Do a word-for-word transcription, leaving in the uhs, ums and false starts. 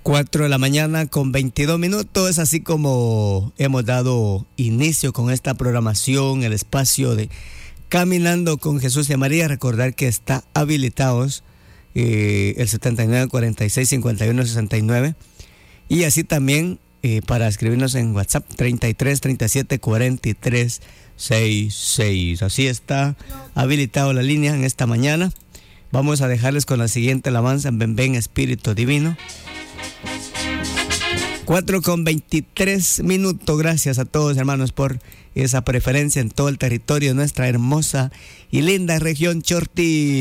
cuatro de la mañana con veintidós minutos, es así como hemos dado inicio con esta programación, el espacio de Caminando con Jesús y María. Recordar que está habilitados eh, el setenta y nueve, cuarenta y seis, cincuenta y uno, sesenta y nueve, y así también eh, para escribirnos en WhatsApp treinta y tres, treinta y siete, cuarenta y tres, sesenta y seis. Así está habilitado la línea en esta mañana. Vamos a dejarles con la siguiente alabanza: Ven, ven Espíritu Divino. cuatro con veintitrés minutos. Gracias a todos, hermanos, por esa preferencia en todo el territorio de nuestra hermosa y linda región Chortí.